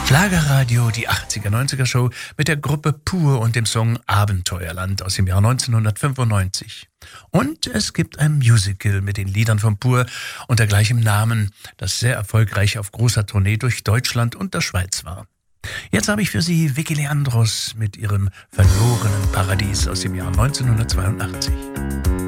Schlagerradio, die 80er, 90er Show mit der Gruppe Pur und dem Song Abenteuerland aus dem Jahr 1995. Und es gibt ein Musical mit den Liedern von Pur unter gleichem Namen, das sehr erfolgreich auf großer Tournee durch Deutschland und der Schweiz war. Jetzt habe ich für Sie Vicky Leandros mit ihrem Verlorenen Paradies aus dem Jahr 1982.